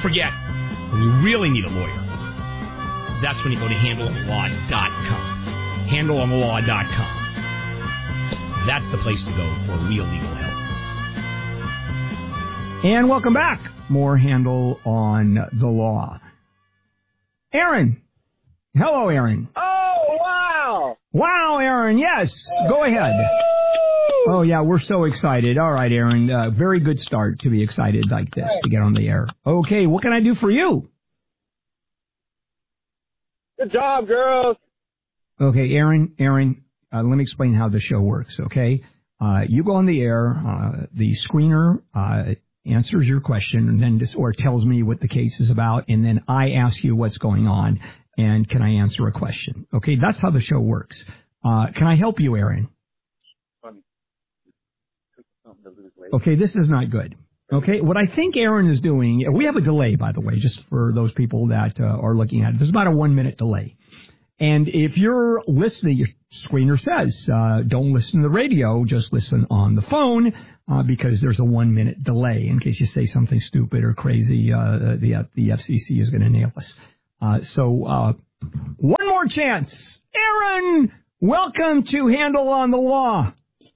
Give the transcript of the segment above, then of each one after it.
forget, when you really need a lawyer, that's when you go to handleonthelaw.com. Handleonthelaw.com. That's the place to go for real legal help. And welcome back. More Handle on the Law. Aaron. Hello, Aaron. Oh, wow. Wow, Aaron. Yes. Go ahead. Oh, yeah, we're so excited. All right, Aaron. Very good start to be excited like this, to get on the air. Okay, what can I do for you? Good job, girls. Okay, Aaron, let me explain how the show works, okay? You go on the air, the screener answers your question and then or tells me what the case is about, and then I ask you what's going on, and can I answer a question? Okay, that's how the show works. Can I help you, Aaron? Okay, this is not good. Okay, what I think Aaron is doing, we have a delay, by the way, just for those people that are looking at it. There's about a 1 minute delay. And if you're listening, your screener says, don't listen to the radio, just listen on the phone, because there's a 1 minute delay. In case you say something stupid or crazy, the FCC is going to nail us. So one more chance. Aaron, welcome to Handle on the Law.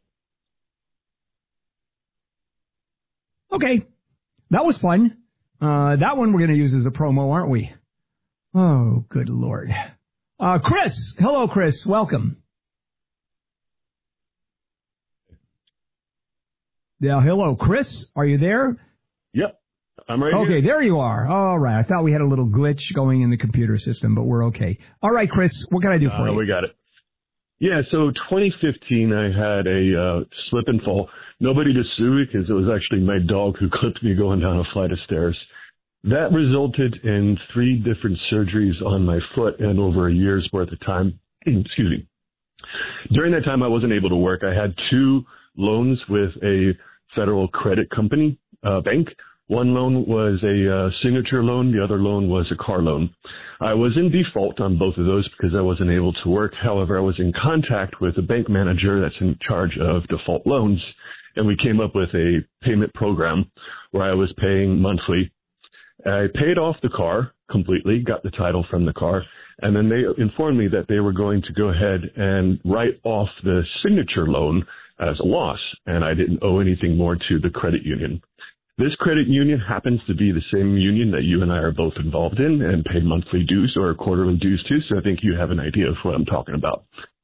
Okay, that was fun. That one we're going to use as a promo, aren't we? Oh, good Lord. Chris. Hello, Chris. Welcome. Yeah, hello, Chris. Are you there? Yep, I'm right here. Okay, there you are. All right. I thought we had a little glitch going in the computer system, but we're okay. All right, Chris, what can I do for you? We got it. Yeah, so 2015, I had a slip and fall. Nobody to sue because it was actually my dog who clipped me going down a flight of stairs. That resulted in 3 different surgeries on my foot and over a year's worth of time. Excuse me. During that time, I wasn't able to work. I had 2 loans with a federal credit company, bank. One loan was a signature loan. The other loan was a car loan. I was in default on both of those because I wasn't able to work. However, I was in contact with a bank manager that's in charge of default loans, and we came up with a payment program where I was paying monthly. I paid off the car completely, got the title from the car, and then they informed me that they were going to go ahead and write off the signature loan as a loss, and I didn't owe anything more to the credit union. This credit union happens to be the same union that you and I are both involved in and pay monthly dues or quarterly dues to, so I think you have an idea of what I'm talking about.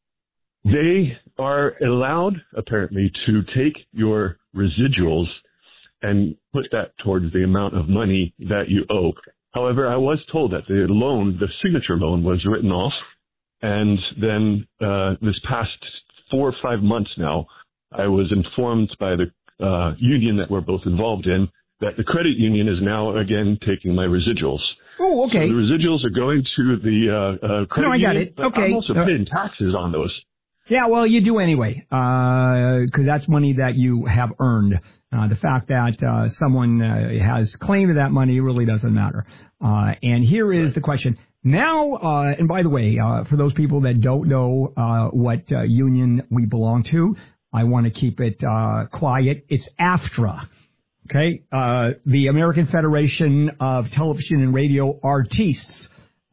They are allowed, apparently, to take your residuals and put that towards the amount of money that you owe. However, I was told that the loan, the signature loan, was written off, and then this past 4 or 5 months now, I was informed by the union that we're both involved in that the credit union is now again taking my residuals. Oh, okay. So the residuals are going to the credit union. No, I got it. Okay. I'm also paying taxes on those. Yeah, well, you do anyway, because that's money that you have earned. The fact that someone has claim to that money really doesn't matter. And here is the question. Now, and by the way, for those people that don't know what union we belong to, I want to keep it quiet. It's AFTRA, okay? The American Federation of Television and Radio Artistes.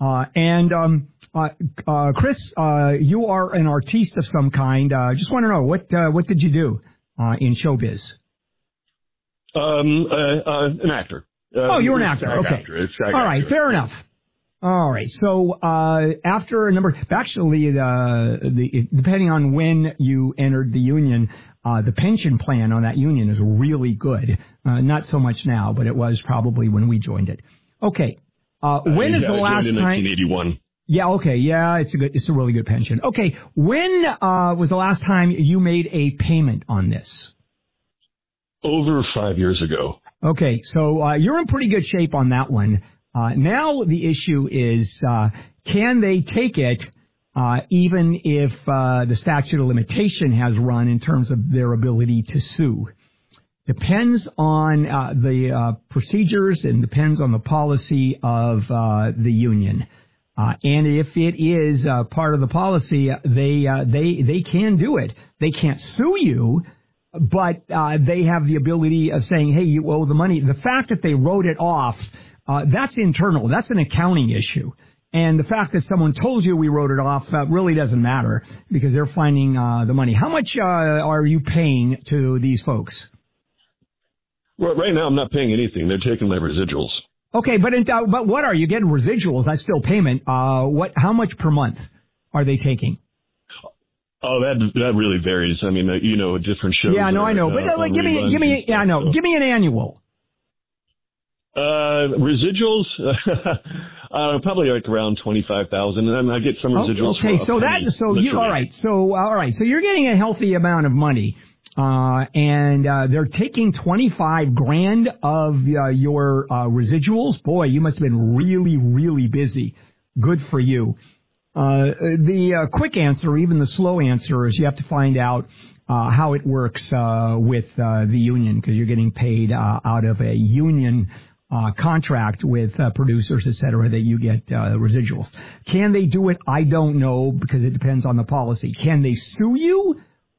Chris, you are an artiste of some kind. Just want to know, what did you do in showbiz? An actor. Oh, you're an actor. Okay. All right. Fair enough. All right. So after a number, actually, depending on when you entered the union, the pension plan on that union is really good. Not so much now, but it was probably when we joined it. Okay. When is the last time? 1981. Yeah. Okay. Yeah. It's a really good pension. Okay. When was the last time you made a payment on this? Over 5 years ago. Okay. So you're in pretty good shape on that one. Now the issue is, can they take it even if the statute of limitation has run in terms of their ability to sue? Depends on the procedures and depends on the policy of the union. And if it is part of the policy, they can do it. They can't sue you, but they have the ability of saying, hey, you owe the money. The fact that they wrote it off that's internal. That's an accounting issue. And the fact that someone told you we wrote it off really doesn't matter because they're finding the money. How much are you paying to these folks? Well, right now I'm not paying anything. They're taking my residuals. Okay, but what are you getting residuals? That's still payment. How much per month are they taking? Oh, that really varies. I mean, different shows. Yeah, no, I know. But give me an annual. Residuals, probably like around 25,000, and I get some residuals. Okay, all right. So you're getting a healthy amount of money, and they're taking 25 grand of your residuals. Boy, you must have been really, really busy. Good for you. The quick answer, even the slow answer, is you have to find out how it works with the union because you're getting paid out of a union contract with producers, et cetera, that you get residuals. Can they do it? I don't know because it depends on the policy. Can they sue you?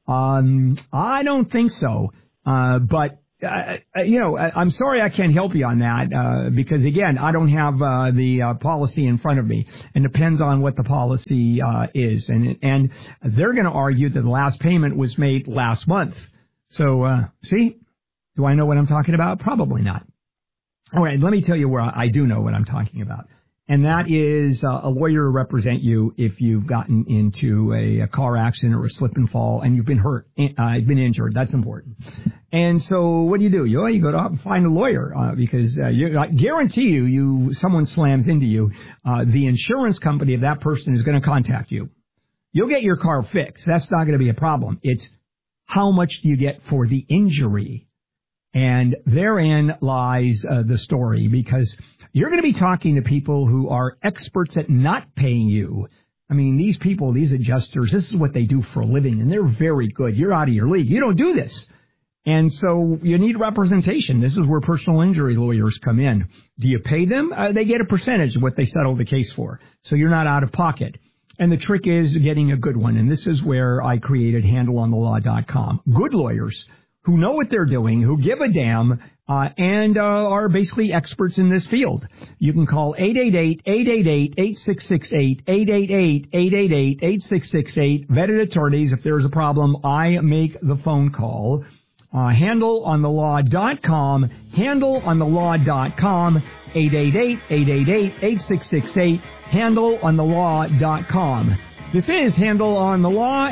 I don't think so. But I'm sorry I can't help you on that because, again, I don't have the policy in front of me. And depends on what the policy is. And they're going to argue that the last payment was made last month. So, see, do I know what I'm talking about? Probably not. All right, let me tell you where I do know what I'm talking about. And that is a lawyer to represent you if you've gotten into a car accident or a slip and fall and you've been hurt, been injured. That's important. And so what do? You go out and find a lawyer because I guarantee you someone slams into you. The insurance company of that person is going to contact you. You'll get your car fixed. That's not going to be a problem. It's how much do you get for the injury? And therein lies the story, because you're going to be talking to people who are experts at not paying you. I mean, these people, these adjusters, this is what they do for a living, and they're very good. You're out of your league. You don't do this. And so you need representation. This is where personal injury lawyers come in. Do you pay them? They get a percentage of what they settle the case for. So you're not out of pocket. And the trick is getting a good one. And this is where I created HandleOnTheLaw.com. Good lawyers who know what they're doing, who give a damn, and are basically experts in this field. You can call 888-888-8668, 888-888-8668, vetted attorneys. If there's a problem, I make the phone call. HandleOnTheLaw.com, HandleOnTheLaw.com, 888-888-8668, HandleOnTheLaw.com. This is Handle on the Law.